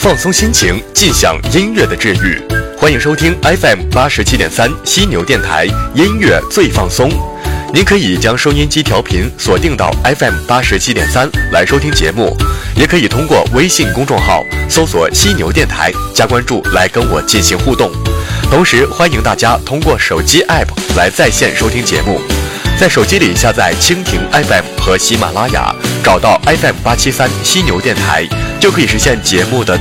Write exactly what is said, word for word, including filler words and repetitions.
放松心情，尽享音乐的治愈。欢迎收听 F M 八十七点三犀牛电台音乐最放松。您可以将收音机调频锁定到 F M 八十七点三来收听节目，也可以通过微信公众号搜索犀牛电台加关注来跟我进行互动。同时欢迎大家通过手机 App 来在线收听节目，在手机里下载蜻蜓 F M 和喜马拉雅，找到 F M 八七三犀牛电台，就可以实现节目的